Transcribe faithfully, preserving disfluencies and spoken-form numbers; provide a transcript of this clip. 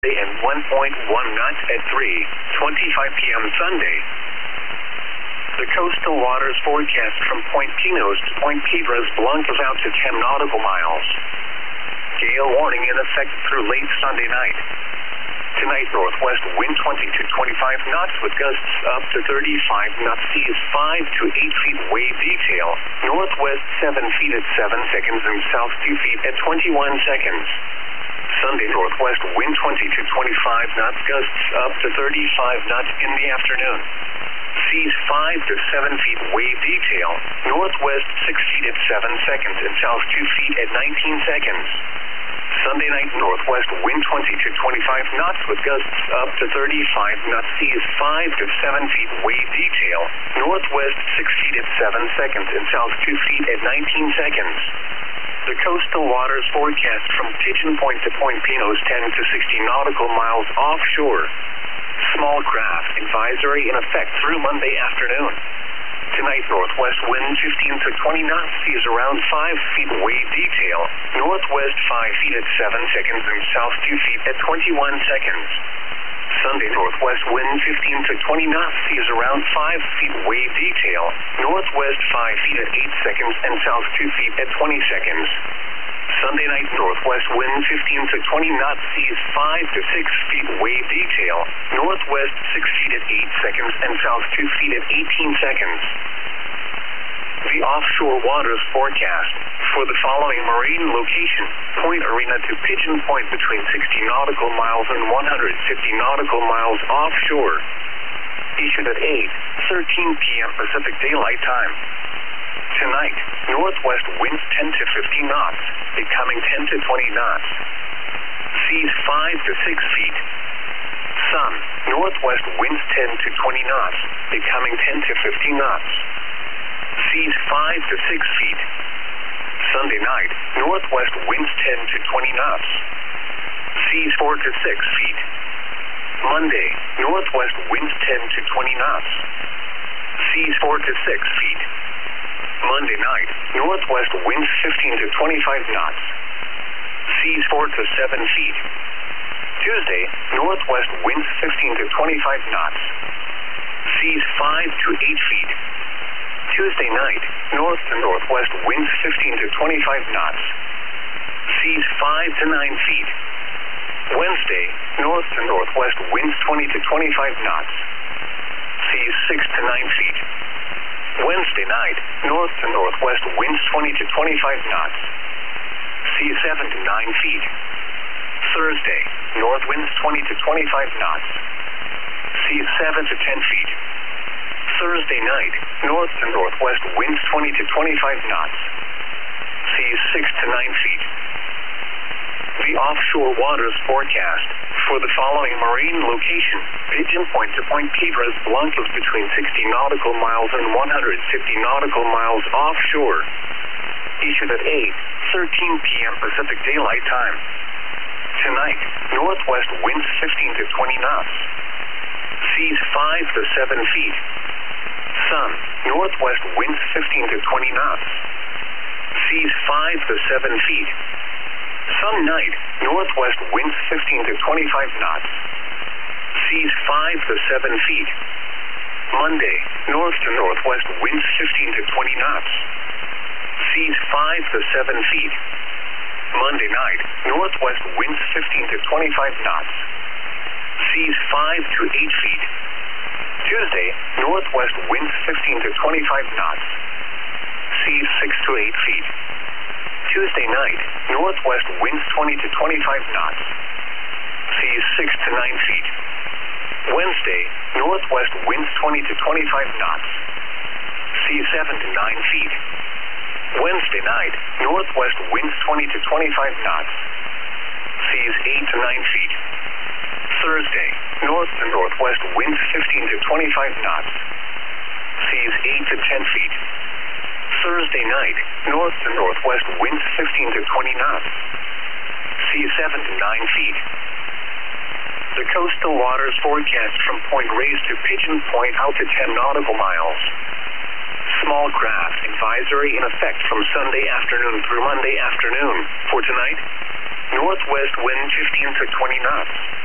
and one point one knots at three twenty-five p m Sunday. The coastal waters forecast from Point Pinos to Point Piedras Blancas out to ten nautical miles. Gale warning in effect through late Sunday night. Tonight, northwest wind twenty to twenty-five knots with gusts up to thirty-five knots. Seas five to eight feet wave detail. Northwest seven feet at seven seconds and south two feet at twenty-one seconds. Sunday, northwest wind twenty to twenty-five knots, gusts up to thirty-five knots in the afternoon. Seas five to seven feet wave detail. Northwest six feet at seven seconds and south two feet at nineteen seconds. Sunday night, northwest wind twenty to twenty-five knots with gusts up to thirty-five knots. Seas five to seven feet wave detail. Northwest six feet at seven seconds and south two feet at nineteen seconds. The coastal waters forecast from Pigeon Point to Point Pinos ten to sixty nautical miles offshore. Small craft advisory in effect through Monday afternoon. Tonight, northwest wind fifteen to twenty knots, seas around five feet wave detail. Northwest five feet at seven seconds and south two feet at twenty-one seconds. Sunday, northwest wind fifteen to twenty knots, seas around five feet wave detail. Northwest five feet at eight seconds and south two feet at twenty seconds. Sunday night, northwest wind fifteen to twenty knots, seas five to six feet wave detail. Northwest six feet at eight seconds and south two feet at eighteen seconds. The offshore waters forecast for the following marine location: Point Arena to Pigeon Point between sixty nautical miles and one hundred fifty nautical miles offshore. Issued at eight thirteen p m Pacific Daylight Time. Tonight, northwest winds ten to fifteen knots, becoming ten to twenty knots. Seas five to six feet. Sun, northwest winds ten to twenty knots, becoming ten to fifteen knots. Seas five to six feet. Sunday night, northwest winds ten to twenty knots. Seas four to six feet. Monday, northwest winds ten to twenty knots. Seas four to six feet. Monday night, northwest winds fifteen to twenty-five knots. Seas four to seven feet. Tuesday, northwest winds fifteen to twenty-five knots. Seas five to eight feet. Tuesday night, north to northwest winds fifteen to twenty-five knots. Seas five to nine feet. Wednesday, north to northwest winds twenty to twenty-five knots. Seas six to nine feet. Wednesday night, north to northwest winds twenty to twenty-five knots. Seas seven to nine feet. Thursday, north winds twenty to twenty-five knots. Seas seven to ten feet. Thursday night, north to northwest winds twenty to twenty-five knots. Seas six to nine feet. The offshore waters forecast for the following marine location: Pigeon Point to Point Piedras Blancas between sixty nautical miles and one hundred fifty nautical miles offshore. Issued at eight thirteen p m Pacific Daylight Time. Tonight, northwest winds fifteen to twenty knots. Seas five to seven feet. Sun, northwest winds fifteen to twenty knots. Seas five to seven feet. Sun night, northwest winds fifteen to twenty-five knots. Seas five to seven feet. Monday, north to northwest winds fifteen to twenty knots. Seas five to seven feet. Monday night, northwest winds fifteen to twenty-five knots. Seas five to eight feet. Tuesday, northwest winds fifteen to twenty-five knots. Seas six to eight feet. Tuesday night, northwest winds twenty to twenty-five knots. Seas six to nine feet. Wednesday, northwest winds twenty to twenty-five knots. Seas seven to nine feet. Wednesday night, northwest winds twenty to twenty-five knots. Seas eight to nine feet. Thursday, north to northwest winds fifteen to twenty-five knots. Seas eight to ten feet. Thursday night, north to northwest winds fifteen to twenty knots. Seas seven to nine feet. The coastal waters forecast from Point Reyes to Pigeon Point out to ten nautical miles. Small craft advisory in effect from Sunday afternoon through Monday afternoon. For tonight, northwest wind fifteen to twenty knots.